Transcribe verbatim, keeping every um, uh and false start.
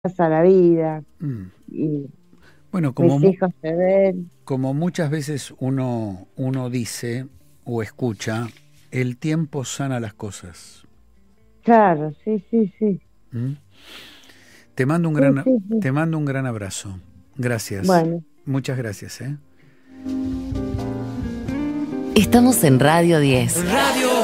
a la vida. Mm. Y Bueno, como, mis mu- hijos se ven. como muchas veces uno, uno dice o escucha, el tiempo sana las cosas. Claro, sí, sí, sí. ¿Mm? Te mando un Sí, gran, sí, sí. te mando un gran abrazo. Gracias. Bueno. Muchas gracias, ¿eh? Estamos en Radio diez. Radio